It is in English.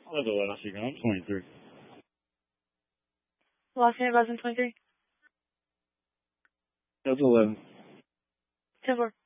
I'll have the last you I'm 23. Last name, 23. That's 11. 10-4.